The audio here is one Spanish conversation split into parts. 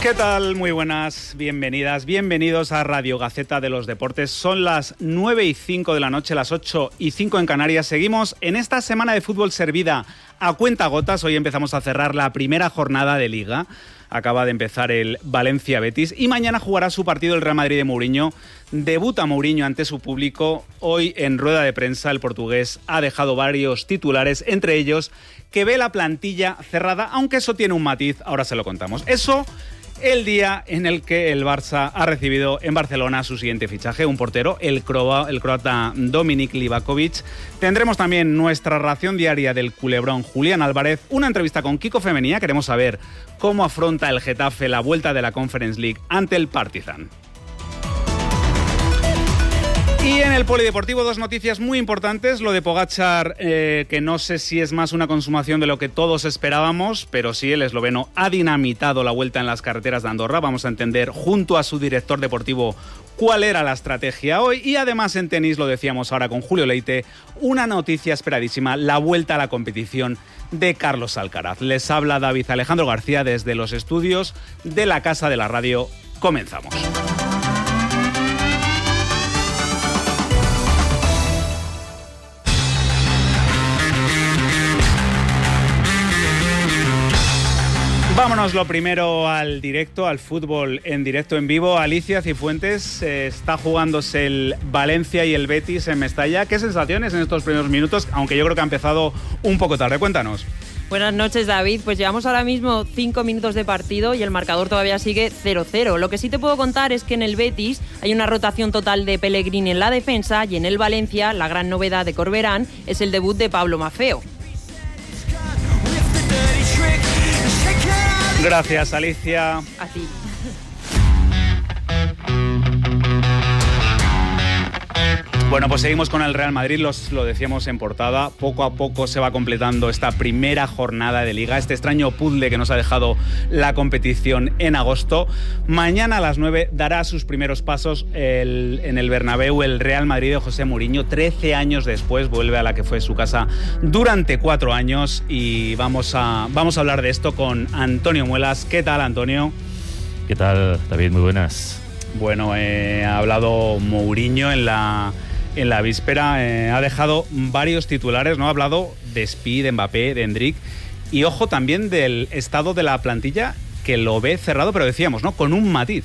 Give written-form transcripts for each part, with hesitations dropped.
¿Qué tal? Muy buenas, bienvenidas, bienvenidos a Radio Gaceta de los Deportes. Son las 9:05 de la noche, las 8:05 en Canarias. Seguimos en esta semana de fútbol servida a cuentagotas. Hoy empezamos a cerrar la primera jornada de Liga. Acaba de empezar el Valencia-Betis y mañana jugará su partido el Real Madrid de Mourinho. Debuta Mourinho ante su público. Hoy en rueda de prensa el portugués ha dejado varios titulares, entre ellos que ve la plantilla cerrada, aunque eso tiene un matiz, ahora se lo contamos. Eso el día en el que el Barça ha recibido en Barcelona su siguiente fichaje, un portero, el croata Dominik Livakovic. Tendremos también nuestra ración diaria del culebrón Julián Álvarez, una entrevista con Kiko Femenía. Queremos saber cómo afronta el Getafe la vuelta de la Conference League ante el Partizan. Y en el polideportivo dos noticias muy importantes. Lo de Pogačar, que no sé si es más una consumación de lo que todos esperábamos, pero sí, el esloveno ha dinamitado la vuelta en las carreteras de Andorra. Vamos a entender junto a su director deportivo cuál era la estrategia hoy. Y además en tenis, lo decíamos ahora con Julio Leite, una noticia esperadísima, la vuelta a la competición de Carlos Alcaraz. Les habla David Alejandro García desde los estudios de la Casa de la Radio. Comenzamos. Vámonos lo primero al directo, al fútbol en directo, en vivo. Alicia Cifuentes, está jugándose el Valencia y el Betis en Mestalla. ¿Qué sensaciones en estos primeros minutos? Aunque yo creo que ha empezado un poco tarde. Cuéntanos. Buenas noches, David. Pues llevamos ahora mismo 5 minutos de partido y el marcador todavía sigue 0-0. Lo que sí te puedo contar es que en el Betis hay una rotación total de Pellegrini en la defensa y en el Valencia la gran novedad de Corberán es el debut de Pablo Maffeo. Gracias, Alicia. A ti. Bueno, pues seguimos con el Real Madrid, lo decíamos en portada. Poco a poco se va completando esta primera jornada de Liga, este extraño puzzle que nos ha dejado la competición en agosto. Mañana a las 9 dará sus primeros pasos en el Bernabéu el Real Madrid de José Mourinho. 13 años después vuelve a la que fue su casa durante 4 años y vamos a hablar de esto con Antonio Muelas. ¿Qué tal, Antonio? ¿Qué tal, David? Muy buenas. Bueno, ha hablado Mourinho en la víspera, ha dejado varios titulares, ¿no? Ha hablado de Speed, de Mbappé, de Endrick y ojo también del estado de la plantilla, que lo ve cerrado, pero decíamos, ¿no? Con un matiz.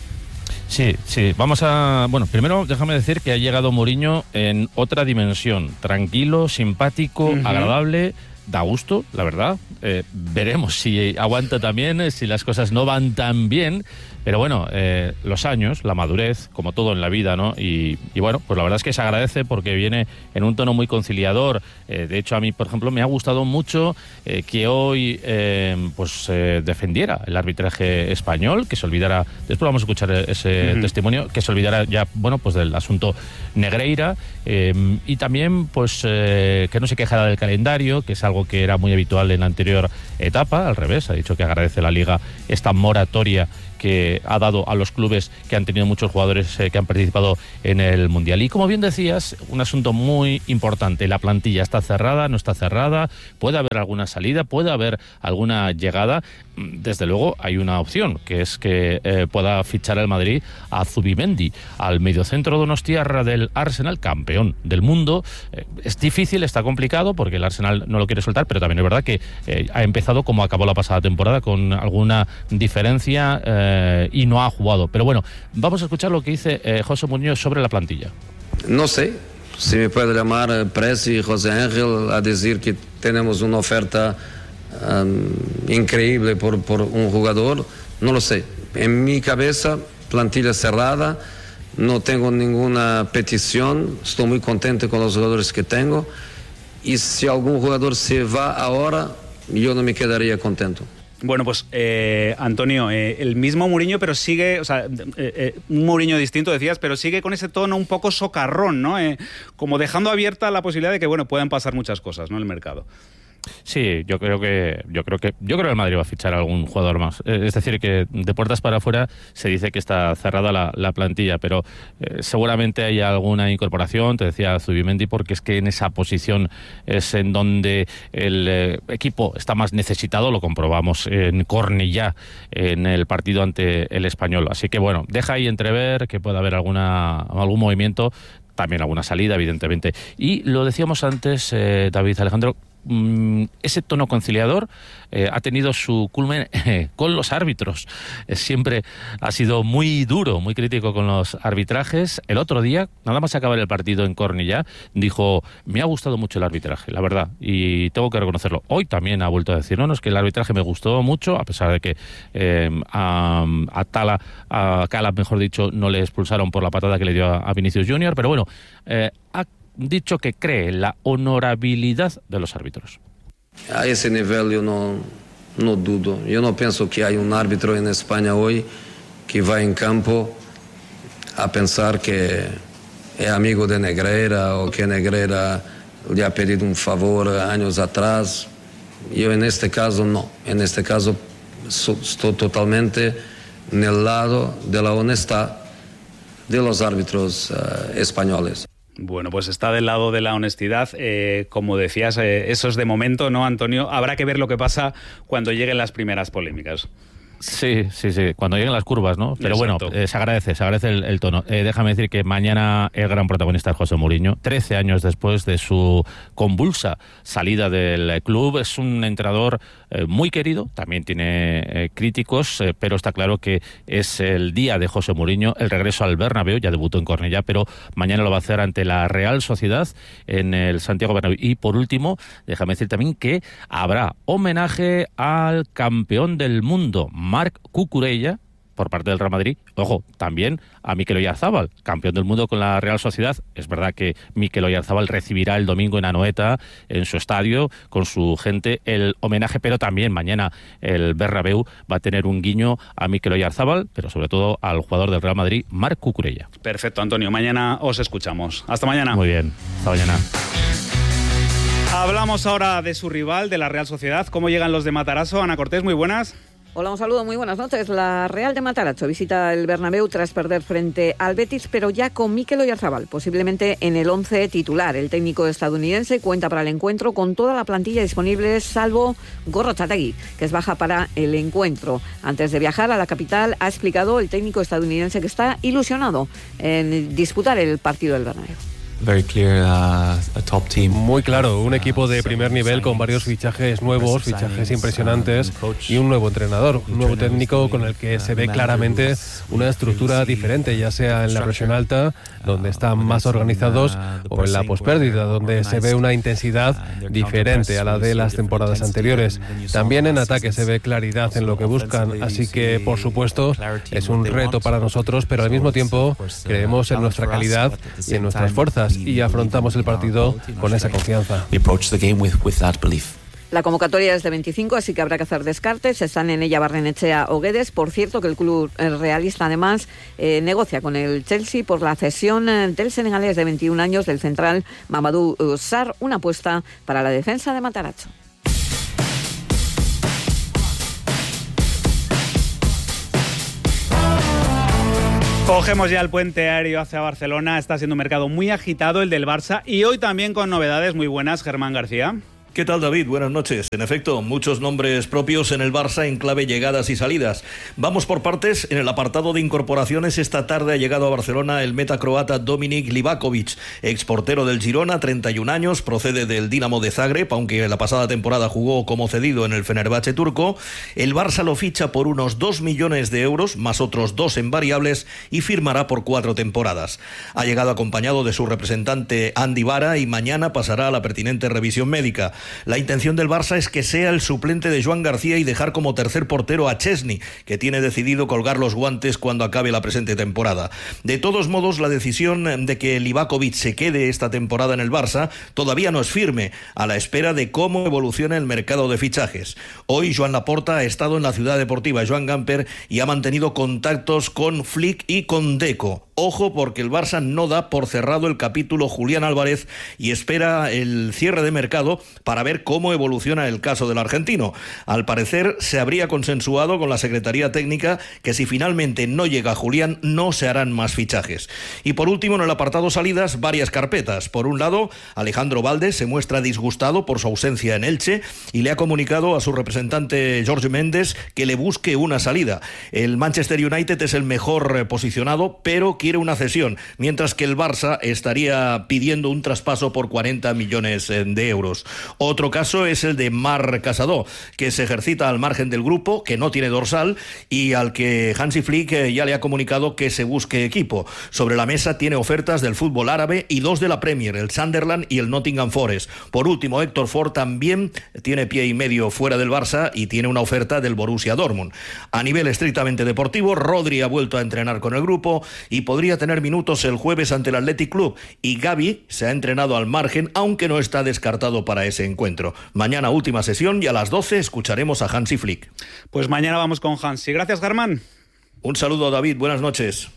Sí. Bueno, primero déjame decir que ha llegado Mourinho en otra dimensión. Tranquilo, simpático, agradable, da gusto, la verdad. Veremos si aguanta también, si las cosas no van tan bien. Pero bueno, los años, la madurez, como todo en la vida, ¿no? Y bueno, pues la verdad es que se agradece porque viene en un tono muy conciliador. De hecho, a mí, por ejemplo, me ha gustado mucho que hoy defendiera el arbitraje español, que se olvidara, después vamos a escuchar ese testimonio, que se olvidara ya, bueno, pues del asunto Negreira, y también, pues, que no se quejara del calendario, que es algo que era muy habitual en la anterior etapa. Al revés, ha dicho que agradece la Liga esta moratoria que ha dado a los clubes que han tenido muchos jugadores que han participado en el Mundial. Y como bien decías, un asunto muy importante, la plantilla está cerrada, no está cerrada, puede haber alguna salida, puede haber alguna llegada. Desde luego hay una opción, que es que pueda fichar el Madrid a Zubimendi, al mediocentro donostiarra del Arsenal, campeón del mundo. Es difícil, está complicado, porque el Arsenal no lo quiere soltar, pero también es verdad que ha empezado como acabó la pasada temporada, con alguna diferencia, y no ha jugado. Pero bueno, vamos a escuchar lo que dice José Mourinho sobre la plantilla. No sé si me puede llamar Presi, José Ángel, a decir que tenemos una oferta increíble por un jugador. No lo sé. En mi cabeza, plantilla cerrada, no tengo ninguna petición, estoy muy contento con los jugadores que tengo, y si algún jugador se va ahora, yo no me quedaría contento. Bueno, pues Antonio, el mismo Mourinho, pero sigue, o sea, un Mourinho distinto, decías, pero sigue con ese tono un poco socarrón, ¿no? Como dejando abierta la posibilidad de que, bueno, puedan pasar muchas cosas, ¿no?, en el mercado. Sí, yo creo que el Madrid va a fichar a algún jugador más. Es decir, que de puertas para afuera se dice que está cerrada la plantilla, pero seguramente hay alguna incorporación. Te decía Zubimendi, porque es que en esa posición es en donde el equipo está más necesitado. Lo comprobamos en Cornellá en el partido ante el Español. Así que bueno, deja ahí entrever que pueda haber algún movimiento, también alguna salida, evidentemente. Y lo decíamos antes, David, Alejandro, ese tono conciliador ha tenido su culmen con los árbitros. Siempre ha sido muy duro, muy crítico con los arbitrajes. El otro día, nada más acabar el partido en Cornellá, dijo: me ha gustado mucho el arbitraje, la verdad, y tengo que reconocerlo. Hoy también ha vuelto a decir, no, es que el arbitraje me gustó mucho, a pesar de que a Cala, mejor dicho, no le expulsaron por la patada que le dio a Vinicius Junior, pero bueno, ha dicho que cree en la honorabilidad de los árbitros. A ese nivel yo no dudo. Yo no pienso que hay un árbitro en España hoy que va en campo a pensar que es amigo de Negreira o que Negreira le ha pedido un favor años atrás. Yo en este caso no. En este caso estoy totalmente en el lado de la honestidad de los árbitros españoles. Bueno, pues está del lado de la honestidad. Como decías, eso es de momento, ¿no, Antonio? Habrá que ver lo que pasa cuando lleguen las primeras polémicas. Sí, cuando lleguen las curvas, ¿no? Pero exacto. Bueno, se agradece el tono. Déjame decir que mañana el gran protagonista es José Mourinho, 13 años después de su convulsa salida del club. Es un entrenador muy querido, también tiene críticos, pero está claro que es el día de José Mourinho, el regreso al Bernabéu. Ya debutó en Cornellá, pero mañana lo va a hacer ante la Real Sociedad en el Santiago Bernabéu. Y por último, déjame decir también que habrá homenaje al campeón del mundo, Marc Cucurella, por parte del Real Madrid. Ojo, también a Mikel Oyarzabal, campeón del mundo con la Real Sociedad. Es verdad que Mikel Oyarzabal recibirá el domingo en Anoeta, en su estadio, con su gente, el homenaje, pero también mañana el Bernabéu va a tener un guiño a Mikel Oyarzabal, pero sobre todo al jugador del Real Madrid, Marc Cucurella. Perfecto, Antonio. Mañana os escuchamos. Hasta mañana. Muy bien. Hasta mañana. Hablamos ahora de su rival, de la Real Sociedad. ¿Cómo llegan los de Matarazzo? Ana Cortés, muy buenas. Hola, un saludo, muy buenas noches. La Real de Matarazzo visita el Bernabéu tras perder frente al Betis, pero ya con Mikel Oyarzabal, posiblemente en el 11 titular. El técnico estadounidense cuenta para el encuentro con toda la plantilla disponible, salvo Gorrotxategi, que es baja para el encuentro. Antes de viajar a la capital, ha explicado el técnico estadounidense que está ilusionado en disputar el partido del Bernabéu. Muy claro, un equipo de primer nivel con varios fichajes nuevos, fichajes impresionantes y un nuevo entrenador, un nuevo técnico con el que se ve claramente una estructura diferente, ya sea en la presión alta, donde están más organizados, o en la pospérdida, donde se ve una intensidad diferente a la de las temporadas anteriores. También en ataque se ve claridad en lo que buscan, así que, por supuesto, es un reto para nosotros, pero al mismo tiempo creemos en nuestra calidad y en nuestras fuerzas, y afrontamos el partido con esa confianza. La convocatoria es de 25, así que habrá que hacer descartes. Están en ella Barrenechea o Guedes. Por cierto, que el club realista además negocia con el Chelsea por la cesión del senegalés de 21 años del central Mamadou Sarr, una apuesta para la defensa de Matarazzo. Cogemos ya el puente aéreo hacia Barcelona. Está siendo un mercado muy agitado el del Barça y hoy también con novedades muy buenas. Germán García. ¿Qué tal, David? Buenas noches. En efecto, muchos nombres propios en el Barça en clave llegadas y salidas. Vamos por partes. En el apartado de incorporaciones, esta tarde ha llegado a Barcelona el metacroata Dominik Livakovic, exportero del Girona, 31 años, procede del Dinamo de Zagreb, aunque la pasada temporada jugó como cedido en el Fenerbahce turco. El Barça lo ficha por unos 2 millones de euros, más otros 2 en variables, y firmará por 4 temporadas. Ha llegado acompañado de su representante Andy Vara y mañana pasará a la pertinente revisión médica. La intención del Barça es que sea el suplente de Joan García y dejar como tercer portero a Chesney, que tiene decidido colgar los guantes cuando acabe la presente temporada. De todos modos, la decisión de que Livakovic se quede esta temporada en el Barça todavía no es firme, a la espera de cómo evoluciona el mercado de fichajes. Hoy Joan Laporta ha estado en la ciudad deportiva Joan Gamper y ha mantenido contactos con Flick y con Deco. Ojo, porque el Barça no da por cerrado el capítulo Julián Álvarez y espera el cierre de mercado para ver cómo evoluciona el caso del argentino. Al parecer se habría consensuado con la Secretaría Técnica que si finalmente no llega Julián no se harán más fichajes. Y por último, en el apartado salidas, varias carpetas. Por un lado, Alejandro Valde se muestra disgustado por su ausencia en Elche y le ha comunicado a su representante Jorge Méndez que le busque una salida. El Manchester United es el mejor posicionado, pero quiere una cesión, mientras que el Barça estaría pidiendo un traspaso por 40 millones de euros. Otro caso es el de Marc Casadó, que se ejercita al margen del grupo, que no tiene dorsal y al que Hansi Flick ya le ha comunicado que se busque equipo. Sobre la mesa tiene ofertas del fútbol árabe y 2 de la Premier, el Sunderland y el Nottingham Forest. Por último, Héctor Ford también tiene pie y medio fuera del Barça y tiene una oferta del Borussia Dortmund. A nivel estrictamente deportivo, Rodri ha vuelto a entrenar con el grupo y podría tener minutos el jueves ante el Athletic Club, y Gavi se ha entrenado al margen, aunque no está descartado para ese encuentro. Mañana última sesión y a las 12 escucharemos a Hansi Flick. Pues mañana vamos con Hansi. Gracias, Germán. Un saludo, David. Buenas noches.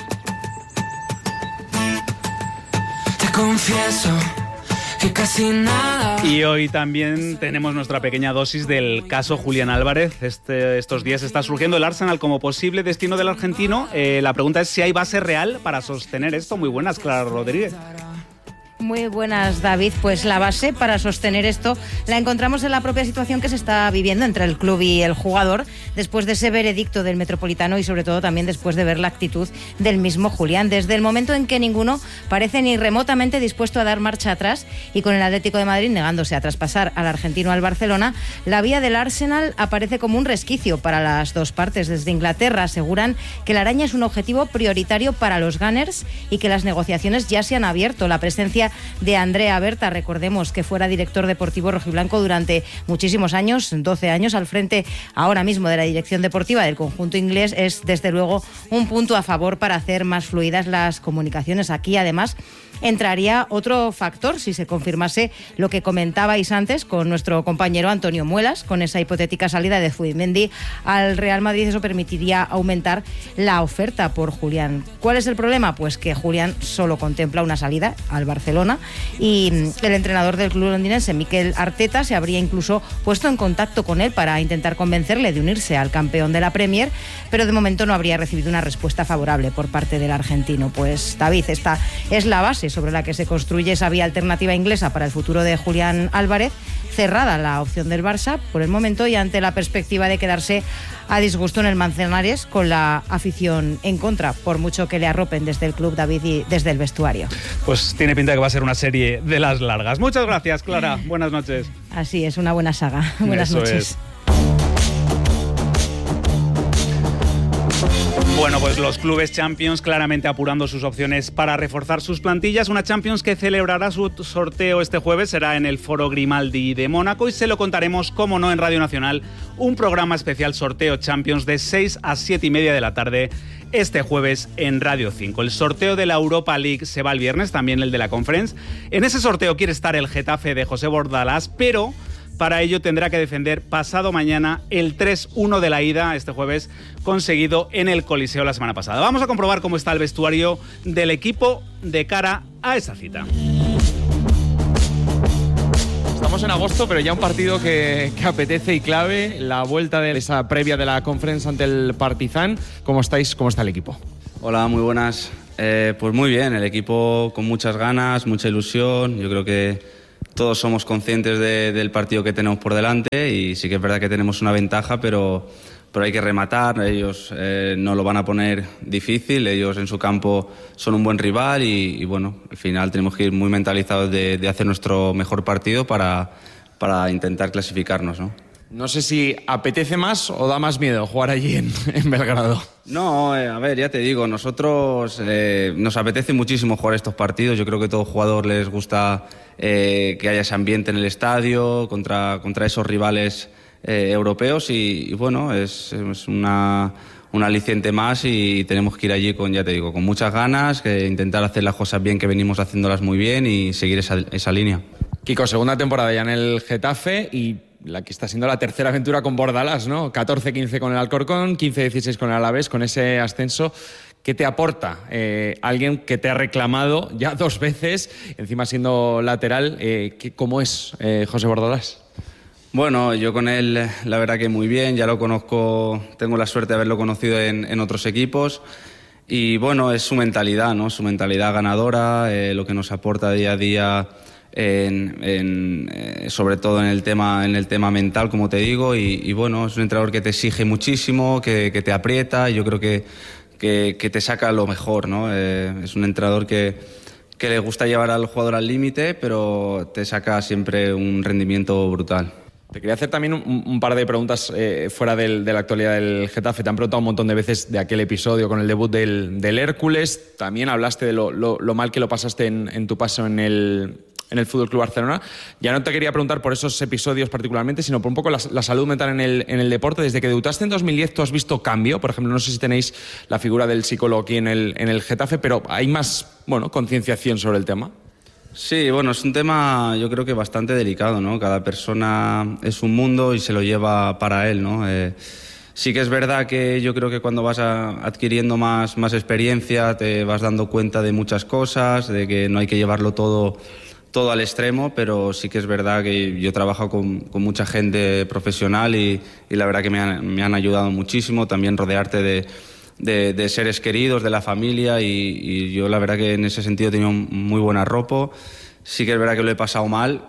Te confieso que casi nada. Y hoy también tenemos nuestra pequeña dosis del caso Julián Álvarez. Estos días está surgiendo el Arsenal como posible destino del argentino. La pregunta es si hay base real para sostener esto. Muy buenas, Clara Rodríguez. Muy buenas, David. Pues la base para sostener esto la encontramos en la propia situación que se está viviendo entre el club y el jugador después de ese veredicto del Metropolitano y sobre todo también después de ver la actitud del mismo Julián. Desde el momento en que ninguno parece ni remotamente dispuesto a dar marcha atrás y con el Atlético de Madrid negándose a traspasar al argentino al Barcelona, la vía del Arsenal aparece como un resquicio para las dos partes. Desde Inglaterra aseguran que la araña es un objetivo prioritario para los Gunners y que las negociaciones ya se han abierto. La presencia de Andrea Berta, recordemos que fuera director deportivo rojiblanco durante muchísimos años, 12 años al frente ahora mismo de la dirección deportiva del conjunto inglés, es desde luego un punto a favor para hacer más fluidas las comunicaciones. Aquí además entraría otro factor si se confirmase lo que comentabais antes con nuestro compañero Antonio Muelas, con esa hipotética salida de Zubimendi al Real Madrid. Eso permitiría aumentar la oferta por Julián. ¿Cuál es el problema? Pues que Julián solo contempla una salida al Barcelona y el entrenador del club londinense, Mikel Arteta, se habría incluso puesto en contacto con él para intentar convencerle de unirse al campeón de la Premier, pero de momento no habría recibido una respuesta favorable por parte del argentino. Pues David, esta es la base sobre la que se construye esa vía alternativa inglesa para el futuro de Julián Álvarez. Cerrada la opción del Barça por el momento y ante la perspectiva de quedarse a disgusto en el Manzanares con la afición en contra, por mucho que le arropen desde el club, David, y desde el vestuario. Pues tiene pinta de que va a ser una serie de las largas. Muchas gracias, Clara. Buenas noches. Así es, una buena saga. Buenas noches. Bueno, pues los clubes Champions claramente apurando sus opciones para reforzar sus plantillas. Una Champions que celebrará su sorteo este jueves, será en el Foro Grimaldi de Mónaco y se lo contaremos, como no, en Radio Nacional, un programa especial sorteo Champions de 6 a 7 y media de la tarde este jueves en Radio 5. El sorteo de la Europa League se va el viernes, también el de la Conference. En ese sorteo quiere estar el Getafe de José Bordalás, pero para ello tendrá que defender pasado mañana el 3-1 de la ida este jueves conseguido en el Coliseo la semana pasada. Vamos a comprobar cómo está el vestuario del equipo de cara a esa cita. Estamos en agosto, pero ya un partido que apetece y clave, la vuelta de esa previa de la Conference ante el Partizan. ¿Cómo estáis? ¿Cómo está el equipo? Hola, muy buenas. Pues muy bien, el equipo con muchas ganas, mucha ilusión. Yo creo que todos somos conscientes del partido que tenemos por delante y sí que es verdad que tenemos una ventaja, pero hay que rematar. Ellos no lo van a poner difícil, ellos en su campo son un buen rival y bueno, al final tenemos que ir muy mentalizados de hacer nuestro mejor partido para intentar clasificarnos, ¿no? No sé si apetece más o da más miedo jugar allí en Belgrado. No, a ver, ya te digo, nosotros nos apetece muchísimo jugar estos partidos. Yo creo que a todo jugador les gusta que haya ese ambiente en el estadio contra esos rivales europeos y bueno, es un aliciente más y tenemos que ir allí con muchas ganas, que intentar hacer las cosas bien, que venimos haciéndolas muy bien y seguir esa línea. Kiko, segunda temporada ya en el Getafe y la que está siendo la tercera aventura con Bordalás, ¿no? 14-15 con el Alcorcón, 15-16 con el Alavés, con ese ascenso. ¿Qué te aporta alguien que te ha reclamado ya 2 veces, encima siendo lateral? ¿Cómo es José Bordalás? Bueno, yo con él la verdad que muy bien, ya lo conozco, tengo la suerte de haberlo conocido en otros equipos y bueno, es su mentalidad, ¿no? Su mentalidad ganadora, lo que nos aporta día a día, sobre todo en el tema mental, como te digo, y bueno, es un entrenador que te exige muchísimo, que te aprieta, y yo creo que te saca lo mejor, ¿no? Es un entrenador que le gusta llevar al jugador al límite, pero te saca siempre un rendimiento brutal. Te quería hacer también un par de preguntas fuera de la actualidad del Getafe. Te han preguntado un montón de veces de aquel episodio con el debut del Hércules. También hablaste de lo mal que lo pasaste en tu paso en el Fútbol Club Barcelona. Ya no te quería preguntar por esos episodios particularmente, sino por un poco la salud mental en el deporte. Desde que debutaste en 2010, ¿tú has visto cambio? Por ejemplo, no sé si tenéis la figura del psicólogo aquí en el Getafe, pero ¿hay más concienciación sobre el tema? Sí, bueno, es un tema yo creo que bastante delicado, ¿no? Cada persona es un mundo y se lo lleva para él, ¿no? Sí que es verdad que yo creo que cuando vas adquiriendo más experiencia te vas dando cuenta de muchas cosas, de que no hay que llevarlo todo al extremo, pero sí que es verdad que yo trabajo con mucha gente profesional y la verdad que me han ayudado muchísimo, también rodearte de seres queridos, de la familia, y yo la verdad que en ese sentido he tenido muy buen arropo. Sí que es verdad que lo he pasado mal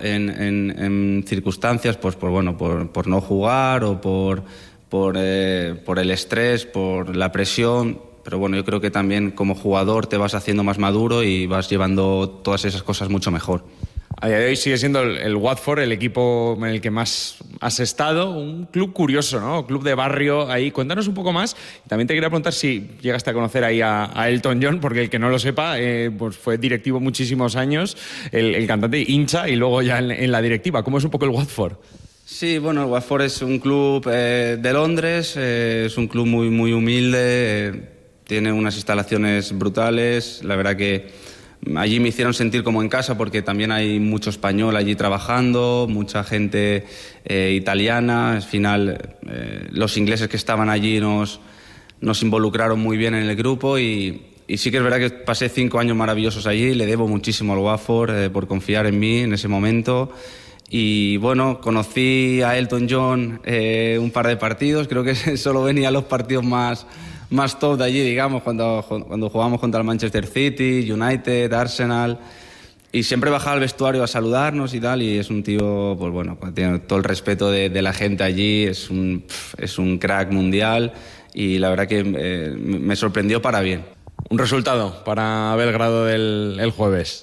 en circunstancias, pues por no jugar o por el estrés, por la presión, pero bueno, yo creo que también como jugador te vas haciendo más maduro y vas llevando todas esas cosas mucho mejor. A día de hoy sigue siendo el Watford el equipo en el que más has estado, un club curioso, ¿no? Club de barrio ahí. Cuéntanos un poco más. También te quería preguntar si llegaste a conocer ahí a Elton John, porque el que no lo sepa, pues fue directivo muchísimos años, el cantante hincha y luego ya en la directiva. ¿Cómo es un poco el Watford? Sí, bueno, el Watford es un club de Londres, es un club muy, muy humilde, tiene unas instalaciones brutales, la verdad que allí me hicieron sentir como en casa porque también hay mucho español allí trabajando, mucha gente italiana. Al final, los ingleses que estaban allí nos involucraron muy bien en el grupo y sí que es verdad que pasé 5 años maravillosos allí. Le debo muchísimo al Watford por confiar en mí en ese momento. Y bueno, conocí a Elton John un par de partidos. Creo que solo venía a los partidos más top de allí, digamos, cuando jugábamos contra el Manchester City, United, Arsenal, y siempre bajaba al vestuario a saludarnos y tal, y es un tío, pues bueno, tiene todo el respeto de la gente allí, es un crack mundial, y la verdad que me sorprendió para bien. ¿Un resultado para Belgrado el jueves?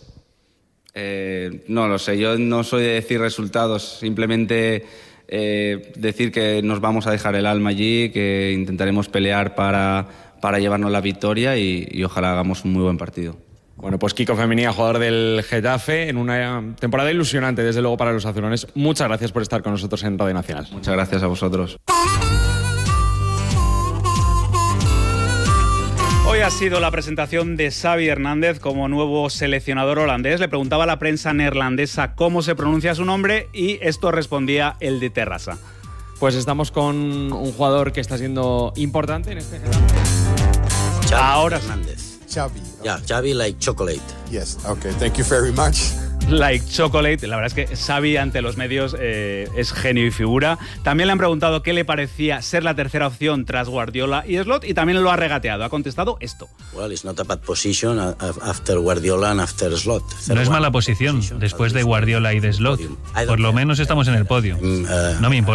No lo sé, yo no soy de decir resultados, simplemente decir que nos vamos a dejar el alma allí, que intentaremos pelear para llevarnos la victoria y ojalá hagamos un muy buen partido. Bueno, pues Quico Femenía, jugador del Getafe, en una temporada ilusionante, desde luego, para los azulones. Muchas gracias por estar con nosotros en Radio Nacional. Muchas gracias a vosotros. Hoy ha sido la presentación de Xavi Hernández como nuevo seleccionador holandés. Le preguntaba a la prensa neerlandesa cómo se pronuncia su nombre y esto respondía el de Terrassa. Pues estamos con un jugador que está siendo importante en este Getafe. Ahora Hernández. Xavi. Yeah, Xavi like chocolate. Yes, okay, thank you very much. Like chocolate. La verdad es que Xavi ante los medios es genio y figura. También le han preguntado qué le parecía ser la tercera opción tras Guardiola y Slot y también lo ha regateado. Ha contestado esto. Well, it's not a bad position after Guardiola and after Slot. No es mala posición después de Guardiola y de Slot. Por lo menos estamos en el podio. No me importa.